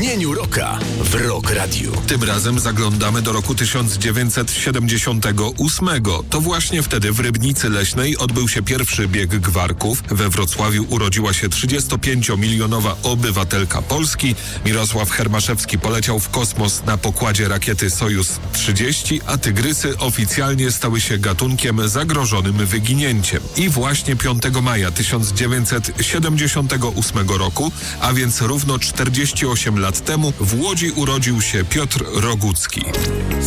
Brzmieniu rocka w Rock Radiu. Tym razem zaglądamy do roku 1978. To właśnie wtedy w Rybnicy Leśnej odbył się pierwszy bieg gwarków. We Wrocławiu urodziła się 35-milionowa obywatelka Polski. Mirosław Hermaszewski poleciał w kosmos na pokładzie rakiety Sojus-30, a tygrysy oficjalnie stały się gatunkiem zagrożonym wyginięciem. I właśnie 5 maja 1978 roku, a więc równo 48 lat temu, w Łodzi urodził się Piotr Rogucki.